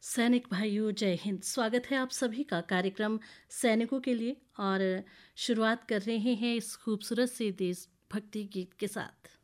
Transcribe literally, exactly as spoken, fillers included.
सैनिक भाइयों, जय हिंद। स्वागत है आप सभी का कार्यक्रम सैनिकों के लिए। और शुरुआत कर रहे हैं इस खूबसूरत से देशभक्ति गीत के साथ।